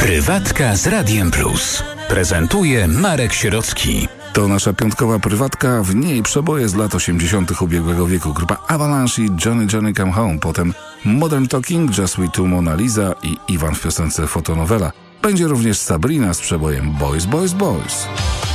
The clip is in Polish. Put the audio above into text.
Prywatka z Radiem Plus. Prezentuje Marek Sierocki. To nasza piątkowa prywatka, w niej przeboje z lat 80. ubiegłego wieku. Grupa Avalanche i Johnny Johnny Come Home. Potem Modern Talking, Just We Two, Mona Lisa i Iwan w piosence Fotonowela. Będzie również Sabrina z przebojem Boys, Boys, Boys.